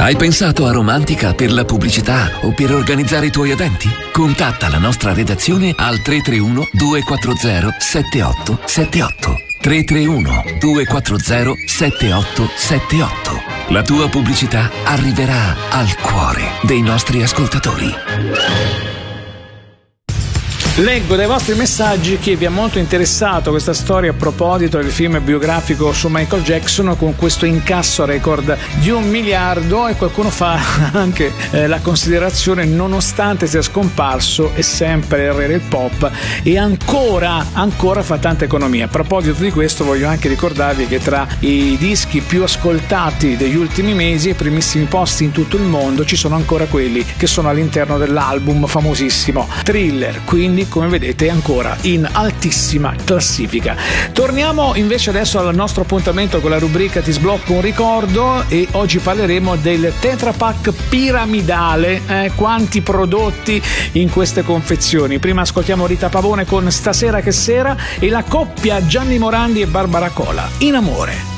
Hai pensato a Romantica per la pubblicità o per organizzare i tuoi eventi? Contatta la nostra redazione al 331 240 7878. 331 240 7878. La tua pubblicità arriverà al cuore dei nostri ascoltatori. Leggo dai vostri messaggi che vi è molto interessato questa storia a proposito del film biografico su Michael Jackson con questo incasso record di 1 miliardo, e qualcuno fa anche la considerazione: nonostante sia scomparso è sempre il re del pop e ancora fa tanta economia. A proposito di questo voglio anche ricordarvi che tra i dischi più ascoltati degli ultimi mesi, ai primissimi posti in tutto il mondo, ci sono ancora quelli che sono all'interno dell'album famosissimo Thriller, quindi come vedete è ancora in altissima classifica. Torniamo invece adesso al nostro appuntamento con la rubrica Ti sblocco un ricordo, e oggi parleremo del Tetra Pak piramidale. Quanti prodotti in queste confezioni. Prima ascoltiamo Rita Pavone con Stasera che sera e la coppia Gianni Morandi e Barbara Cola, In amore.